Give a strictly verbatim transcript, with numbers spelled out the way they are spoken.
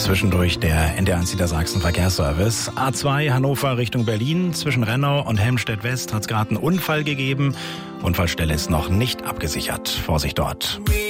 Zwischendurch der N D R eins Niedersachsen Verkehrsservice. A zwei Hannover Richtung Berlin. Zwischen Rennau und Helmstedt West hat es gerade einen Unfall gegeben. Unfallstelle ist noch nicht abgesichert. Vorsicht dort.